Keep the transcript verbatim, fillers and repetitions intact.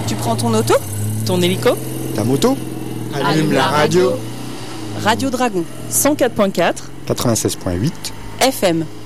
Tu prends ton auto ? Ton hélico ? Ta moto ? Allume la radio. Radio Dragon, cent quatre virgule quatre, quatre-vingt-seize virgule huit F M.